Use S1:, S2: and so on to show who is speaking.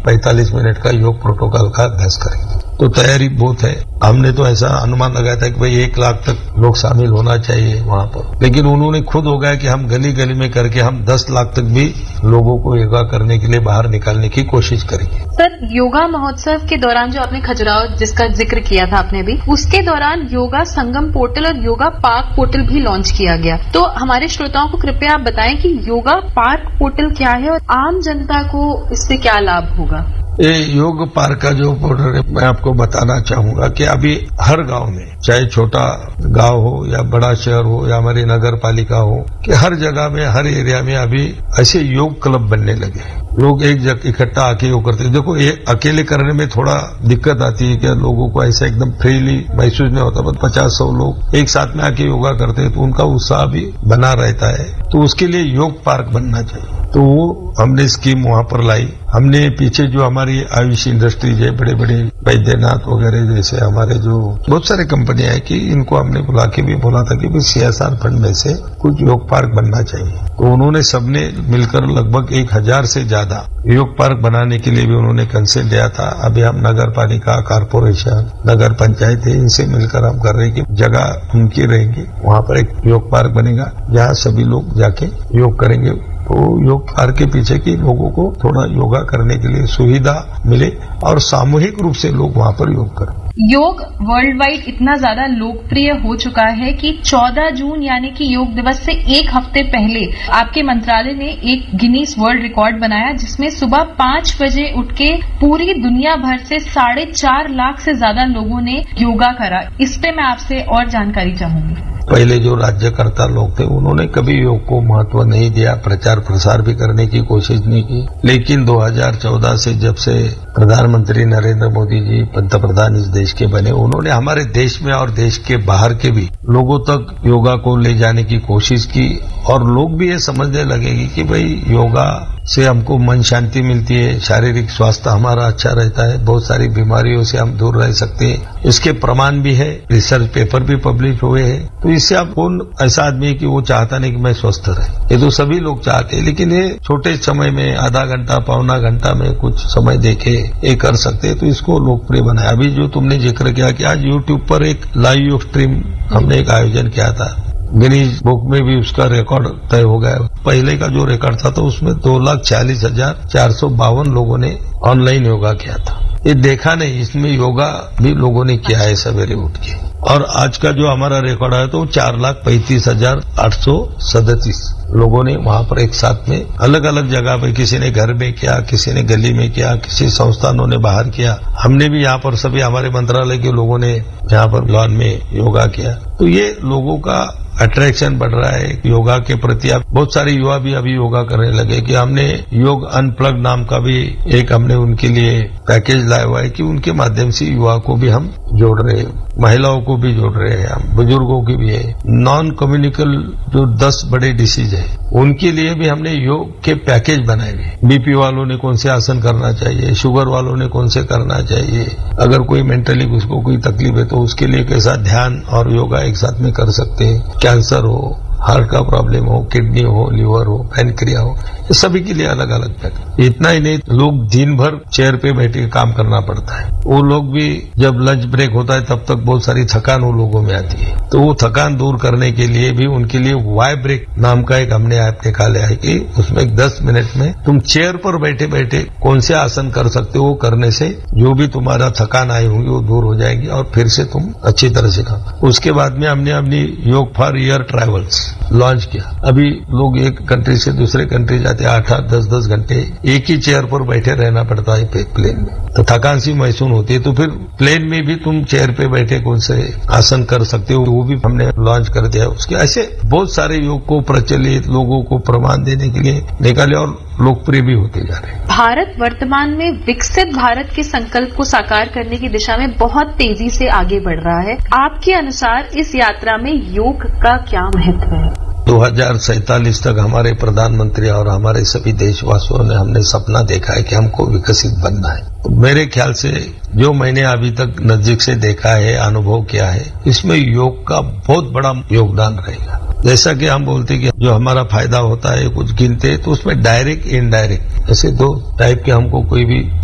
S1: 45 minute का योग protocol का अभ्यास करेंगे। तो तैयारी बहुत है। हमने तो ऐसा अनुमान लगाया था कि भाई 1 लाख तक लोग शामिल होना चाहिए वहां पर, लेकिन उन्होंने खुद हो गया कि हम गली गली में करके हम 10 लाख तक भी लोगों को योगा करने के लिए बाहर निकालने की कोशिश करेंगे।
S2: सर, योगा महोत्सव के दौरान जो आपने खजुराहो जिसका जिक्र किया था आपने भी, उसके दौरान योगा संगम पोर्टल और योगा पार्क पोर्टल भी लॉन्च किया गया। तो हमारे श्रोताओं को कृपया आप बताएं कि योगा पार्क पोर्टल क्या है और आम जनता को इससे क्या लाभ होगा।
S1: ये योग पार्क का जो पोर्टल है, मैं आपको बताना चाहूंगा कि अभी हर गांव में, चाहे छोटा गांव हो या बड़ा शहर हो या हमारी नगर पालिका हो, कि हर जगह में, हर एरिया में अभी ऐसे योग क्लब बनने लगे हैं। लोग एक जगह इकट्ठा आके योग करते हैं। देखो, ये अकेले करने में थोड़ा दिक्कत आती है कि लोगों को ऐसा एकदम फ्रीली महसूस नहीं होता। 50-100 लोग एक साथ में आके योगा करते हैं तो उनका उत्साह भी बना रहता है। तो उसके लिए योग पार्क बनना चाहिए। तो वो हमने स्कीम वहां पर लाई। हमने पीछे जो हमारी आयुष इंडस्ट्रीज है, बड़े बड़े वैद्यनाथ वगैरह जैसे हमारे जो बहुत सारे कंपनियां हैं, कि इनको हमने बुला के भी बोला था कि भाई CSR फंड में से कुछ योग पार्क बनना चाहिए। तो उन्होंने सबने मिलकर लगभग 1000 से ज्यादा योग पार्क बनाने के लिए भी उन्होंने कंसेंट दिया था। अभी हम नगर पालिका, कारपोरेशन, नगर पंचायत है, इनसे मिलकर हम कर रहे हैं कि जगह उनकी रहेंगी, वहां पर एक योग पार्क बनेगा जहां सभी लोग जाके योग करेंगे। तो योग पार्क के पीछे की लोगों को थोड़ा योगा करने के लिए सुविधा मिले और सामूहिक रूप से लोग वहां पर योग करें।
S2: योग वर्ल्ड वाइड इतना ज्यादा लोकप्रिय हो चुका है कि 14 जून यानी कि योग दिवस से 1 हफ्ते पहले आपके मंत्रालय ने एक गिनीज वर्ल्ड रिकॉर्ड बनाया, जिसमें सुबह 5 बजे उठ के पूरी दुनिया भर से 4.5 लाख से ज्यादा लोगों ने योगा करा। इस पे मैं आपसे और जानकारी चाहूंगी।
S1: पहले जो राज्यकर्ता लोग थे उन्होंने कभी योग को महत्व नहीं दिया, प्रचार प्रसार भी करने की कोशिश नहीं की। लेकिन 2014 से जब से प्रधानमंत्री नरेंद्र मोदी जी पंतप्रधान इस देश के बने, उन्होंने हमारे देश में और देश के बाहर के भी लोगों तक योगा को ले जाने की कोशिश की और लोग भी ये समझने लगेगी कि भाई योगा से हमको मन शांति मिलती है, शारीरिक स्वास्थ्य हमारा अच्छा रहता है, बहुत सारी बीमारियों से हम दूर रह सकते हैं। इसके प्रमाण भी है, रिसर्च पेपर भी पब्लिश हुए हैं। तो इससे आप कौन ऐसा आदमी है कि वो चाहता नहीं कि मैं स्वस्थ रहे, ये तो सभी लोग चाहते हैं। लेकिन ये छोटे समय में आधा घंटा, पौना घंटा में कुछ समय देके ये कर सकते हैं, तो इसको लोकप्रिय बनाया। अभी जो तुमने जिक्र किया कि आज यूट्यूब पर एक लाइव योग स्ट्रीम हमने एक आयोजन किया था, गिनीज बुक में भी उसका रिकॉर्ड तय हो गया। पहले का जो रिकॉर्ड था तो उसमें 2,40,452 लोगों ने ऑनलाइन योगा किया था। ये देखा नहीं, इसमें योगा भी लोगों ने किया है सवेरे उठ के। और आज का जो हमारा रिकॉर्ड है तो 4,35,837 लोगों ने वहां पर एक साथ में अलग अलग जगह पे, किसी ने घर में किया, किसी ने गली में किया, किसी संस्थानों ने बाहर किया। हमने भी यहाँ पर सभी हमारे मंत्रालय के लोगों ने यहाँ पर लॉन में योगा किया। तो ये लोगों का अट्रैक्शन बढ़ रहा है योगा के प्रति। अब बहुत सारे युवा भी अभी योगा करने लगे कि हमने योग अनप्लग नाम का भी एक हमने उनके लिए पैकेज लाया हुआ है कि उनके माध्यम से युवा को भी हम जोड़ रहे हैं, महिलाओं को भी जोड़ रहे हैं, हम बुजुर्गों की भी है। नॉन कम्युनिकल जो 10 बड़े डिसीज है उनके लिए भी हमने योग के पैकेज बनाए हुए। बीपी वालों ने कौन से आसन करना चाहिए, शुगर वालों ने कौन से करना चाहिए, अगर कोई मेंटली उसको कोई तकलीफ है तो उसके लिए कैसा ध्यान और योगा एक साथ में कर सकते हैं। कैंसर हो, हार्ट का प्रॉब्लम हो, किडनी हो, लिवर हो, पैनक्रिया हो, ये सभी के लिए अलग अलग पैकेज। इतना ही नहीं, लोग दिन भर चेयर पे बैठे काम करना पड़ता है। वो लोग भी जब लंच ब्रेक होता है तब तक बहुत सारी थकान वो लोगों में आती है। तो वो थकान दूर करने के लिए भी उनके लिए वाई ब्रेक नाम का एक हमने ऐप निकाला है कि उसमें 10 मिनट में तुम चेयर पर बैठे बैठे कौन से आसन कर सकते हो, वो करने से जो भी तुम्हारा थकान आई होगी वो दूर हो जाएगी और फिर से तुम अच्छी तरह से काम। उसके बाद में हमने अपनी योग फॉर ईयर ट्रैवल्स लॉन्च किया। अभी लोग एक कंट्री से दूसरे कंट्री जाते 8-8, 10-10 घंटे एक ही चेयर पर बैठे रहना पड़ता है प्लेन में, तो थकान सी महसूस होती है। तो फिर प्लेन में भी तुम चेयर पे बैठे कौन से आसन कर सकते हो, वो भी हमने लॉन्च कर दिया। उसके ऐसे बहुत सारे योग को प्रचलित लोगों को प्रमाण देने के लिए निकाले और लोकप्रिय भी होते जा रहे हैं।
S2: भारत वर्तमान में विकसित भारत के संकल्प को साकार करने की दिशा में बहुत तेजी से आगे बढ़ रहा है। आपके अनुसार इस यात्रा में योग का क्या महत्व है?
S1: 2047 तक हमारे प्रधानमंत्री और हमारे सभी देशवासियों ने हमने सपना देखा है कि हमको विकसित बनना है। तो मेरे ख्याल से जो मैंने अभी तक नजदीक से देखा है, अनुभव किया है, इसमें योग का बहुत बड़ा योगदान रहेगा। जैसा कि हम बोलते हैं कि जो हमारा फायदा होता है कुछ गिनते, तो उसमें डायरेक्ट इनडायरेक्ट ऐसे 2 टाइप के हमको कोई भी